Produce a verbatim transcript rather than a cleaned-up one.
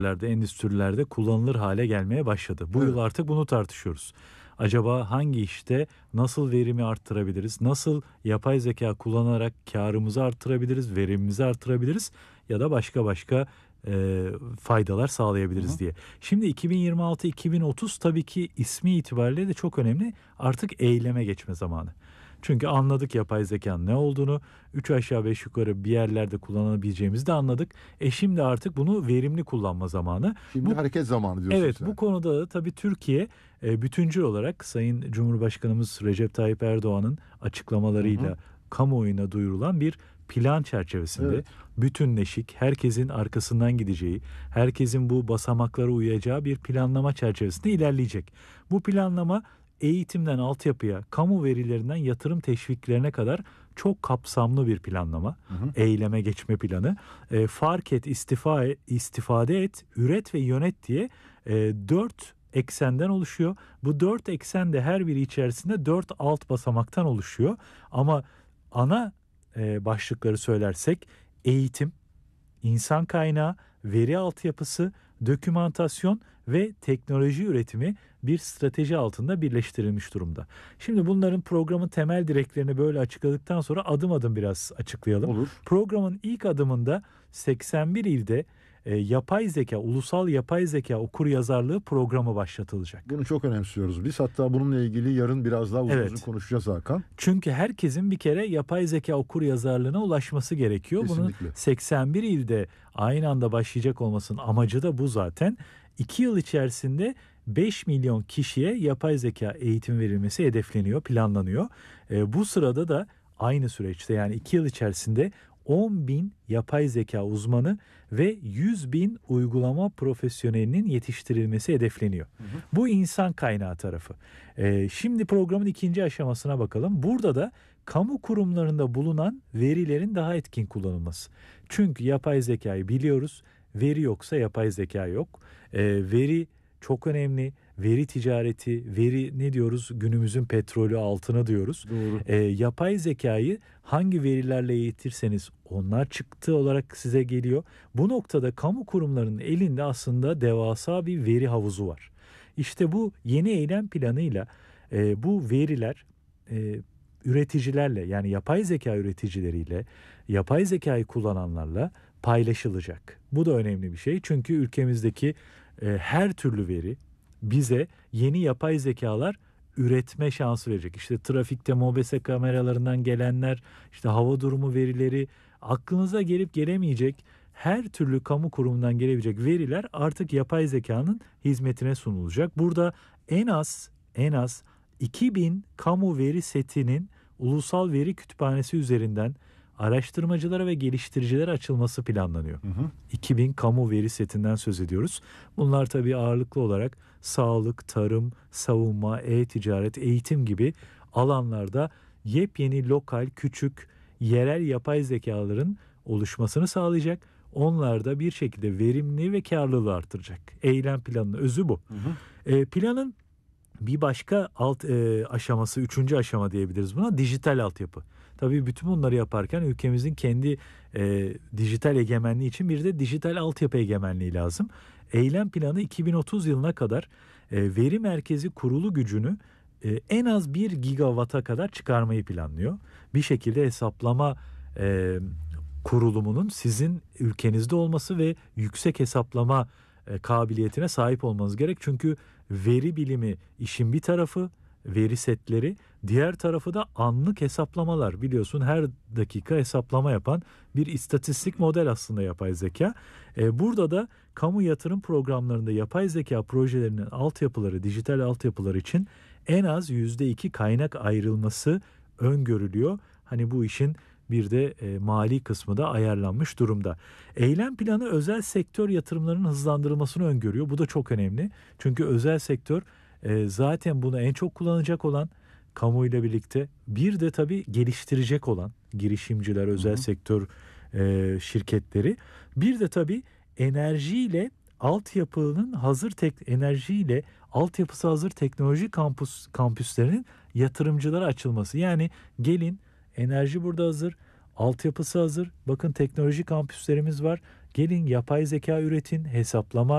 endüstrilerde kullanılır hale gelmeye başladı. Bu Evet. yıl artık bunu tartışıyoruz. Acaba hangi işte nasıl verimi arttırabiliriz? Nasıl yapay zeka kullanarak karımızı arttırabiliriz, verimimizi arttırabiliriz ya da başka başka e, faydalar sağlayabiliriz Hı hı. diye. Şimdi iki bin yirmi altı iki bin otuz tabii ki ismi itibariyle de çok önemli. Artık eyleme geçme zamanı. Çünkü anladık yapay zekanın ne olduğunu, üç aşağı beş yukarı bir yerlerde kullanabileceğimizi de anladık. E şimdi artık bunu verimli kullanma zamanı. Şimdi Bu hareket zamanı diyorsun Evet, sen. bu konuda da tabii Türkiye e, bütüncül olarak Sayın Cumhurbaşkanımız Recep Tayyip Erdoğan'ın açıklamalarıyla Hı hı. kamuoyuna duyurulan bir plan çerçevesinde Evet. bütünleşik, herkesin arkasından gideceği, herkesin bu basamaklara uyacağı bir planlama çerçevesinde ilerleyecek. Bu planlama eğitimden altyapıya, kamu verilerinden yatırım teşviklerine kadar çok kapsamlı bir planlama. Hı hı. Eyleme geçme planı. E, fark et, istifa et, istifade et, üret ve yönet diye e, dört eksenden oluşuyor. Bu dört eksen de her biri içerisinde dört alt basamaktan oluşuyor. Ama ana e, başlıkları söylersek eğitim, insan kaynağı, veri altyapısı, dokümantasyon ve teknoloji üretimi bir strateji altında birleştirilmiş durumda. Şimdi bunların programın temel direklerini böyle açıkladıktan sonra adım adım biraz açıklayalım. Olur. Programın ilk adımında seksen bir ilde e, yapay zeka, ulusal yapay zeka okuryazarlığı programı başlatılacak. Bunu çok önemsiyoruz. Biz hatta bununla ilgili yarın biraz daha uzun Evet. uzun konuşacağız Hakan. Çünkü herkesin bir kere yapay zeka okuryazarlığına ulaşması gerekiyor. Kesinlikle. Bunun seksen bir ilde aynı anda başlayacak olmasının amacı da bu zaten. iki yıl içerisinde beş milyon kişiye yapay zeka eğitim verilmesi hedefleniyor, planlanıyor. E, bu sırada da aynı süreçte yani iki yıl içerisinde on bin yapay zeka uzmanı ve yüz bin uygulama profesyonelinin yetiştirilmesi hedefleniyor. Hı hı. Bu insan kaynağı tarafı. Ee, şimdi programın ikinci aşamasına bakalım. Burada da kamu kurumlarında bulunan verilerin daha etkin kullanılması. Çünkü yapay zekayı biliyoruz. Veri yoksa yapay zeka yok. Ee, veri çok önemli. Veri ticareti, veri ne diyoruz? Günümüzün petrolü, altını diyoruz. Doğru. E, yapay zekayı hangi verilerle eğitirseniz onlar çıktı olarak size geliyor. Bu noktada kamu kurumlarının elinde aslında devasa bir veri havuzu var. İşte bu yeni eylem planıyla e, bu veriler e, üreticilerle yani yapay zeka üreticileriyle, yapay zekayı kullananlarla paylaşılacak. Bu da önemli bir şey çünkü ülkemizdeki e, her türlü veri bize yeni yapay zekalar üretme şansı verecek. İşte trafikte mobese kameralarından gelenler, işte hava durumu verileri, aklınıza gelip gelemeyecek her türlü kamu kurumundan gelebilecek veriler artık yapay zekanın hizmetine sunulacak. Burada en az en az iki bin kamu veri setinin ulusal veri kütüphanesi üzerinden araştırmacılara ve geliştiricilere açılması planlanıyor. Hı hı. iki bin kamu veri setinden söz ediyoruz. Bunlar tabii ağırlıklı olarak sağlık, tarım, savunma, e-ticaret, eğitim gibi alanlarda yepyeni lokal, küçük, yerel yapay zekaların oluşmasını sağlayacak. Onlar da bir şekilde verimli ve karlılığı artıracak. Eylem planının özü bu. Hı hı. E, planın bir başka alt e, aşaması, üçüncü aşama diyebiliriz buna, dijital altyapı. Tabii bütün bunları yaparken ülkemizin kendi e, dijital egemenliği için bir de dijital altyapı egemenliği lazım. Eylem planı iki bin otuz yılına kadar e, veri merkezi kurulu gücünü e, en az bir gigawata kadar çıkarmayı planlıyor. Bir şekilde hesaplama e, kurulumunun sizin ülkenizde olması ve yüksek hesaplama e, kabiliyetine sahip olmanız gerek. Çünkü veri bilimi işin bir tarafı, veri setleri, diğer tarafı da anlık hesaplamalar. Biliyorsun her dakika hesaplama yapan bir istatistik model aslında yapay zeka. E, burada da kamu yatırım programlarında yapay zeka projelerinin altyapıları, dijital altyapıları için en az yüzde iki kaynak ayrılması öngörülüyor. Hani bu işin bir de e, mali kısmı da ayarlanmış durumda. Eylem planı özel sektör yatırımlarının hızlandırılmasını öngörüyor. Bu da çok önemli. Çünkü özel sektör e, zaten bunu en çok kullanacak olan, kamuyla birlikte bir de tabii geliştirecek olan girişimciler, özel Hı hı. sektör e, şirketleri. Bir de tabii enerjiyle altyapının hazır tek enerjiyle altyapısı hazır teknoloji kampüs kampüslerinin yatırımcılara açılması. Yani gelin, enerji burada hazır, altyapısı hazır. Bakın teknoloji kampüslerimiz var. Gelin yapay zeka üretin, hesaplama